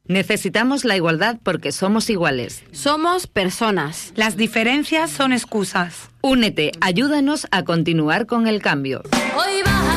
Necesitamos la igualdad porque somos iguales. Somos personas. Las diferencias son excusas. Únete, ayúdanos a continuar con el cambio. Hoy